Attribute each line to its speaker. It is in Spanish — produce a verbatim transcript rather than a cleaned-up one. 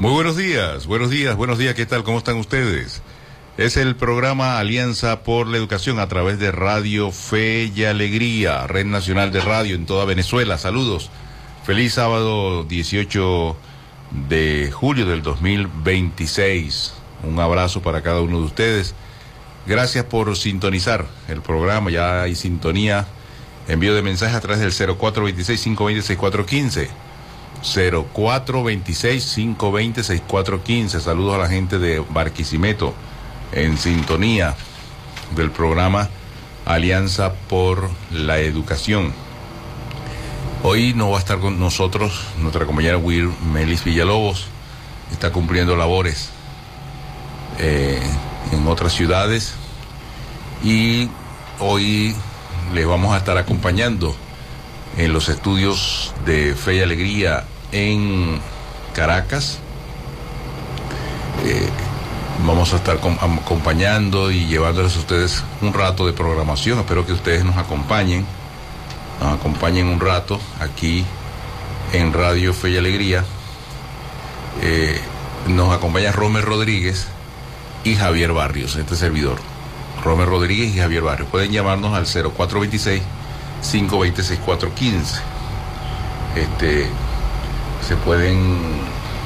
Speaker 1: Muy buenos días, buenos días, buenos días, ¿qué tal? ¿Cómo están ustedes? Es el programa Alianza por la Educación a través de Radio Fe y Alegría, Red Nacional de Radio en toda Venezuela. Saludos. Feliz sábado dieciocho de julio del dos mil veintiséis. Un abrazo para cada uno de ustedes. Gracias por sintonizar el programa. Ya hay sintonía. Envío de mensajes a través del cero cuatro dos seis, cinco dos cero, seis cuatro uno cinco. cero cuatro dos seis, cinco dos cero, seis cuatro uno cinco. Saludos a la gente de Barquisimeto en sintonía del programa Alianza por la Educación. Hoy no va a estar con nosotros nuestra compañera Wir Melis Villalobos. Está cumpliendo labores eh, en otras ciudades y hoy les vamos a estar acompañando en los estudios de Fe y Alegría en Caracas. Eh, vamos a estar com- acompañando y llevándoles a ustedes un rato de programación. Espero que ustedes nos acompañen, nos acompañen un rato aquí en Radio Fe y Alegría. Eh, nos acompaña Romer Rodríguez y Javier Barrios, este servidor. Romer Rodríguez y Javier Barrios. Pueden llamarnos al cero cuatro dos seis, cinco dos cero, seis cuatro uno cinco. Este, se pueden